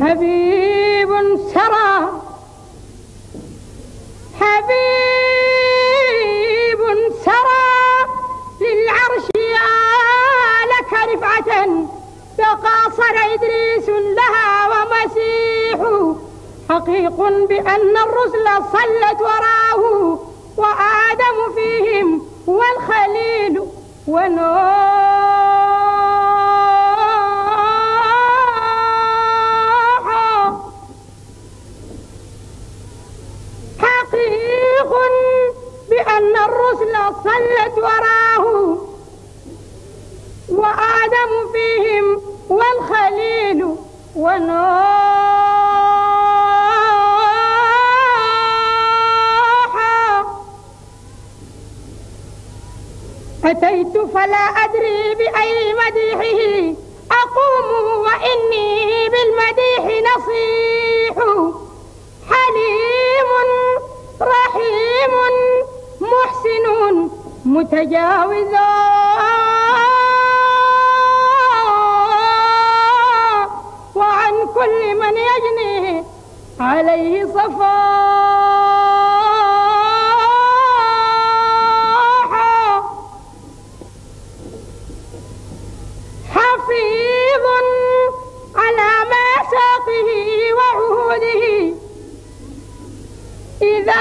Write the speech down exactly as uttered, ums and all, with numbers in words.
حبيب سرى حبيب سرى للعرش لك رفعة تقاصر إدريس لها ومسيح حقيق بأن الرسل صلت وراه وآدم فيهم والخليل ونوح حقيق بأن الرسل صلت وراه وآدم فيهم والخليل ونوح أتيت فلا أدري بأي مديحه أقوم وإني بالمديح نصيح حليم رحيم محسن متجاوز وعن كل من يجني عليه صفاء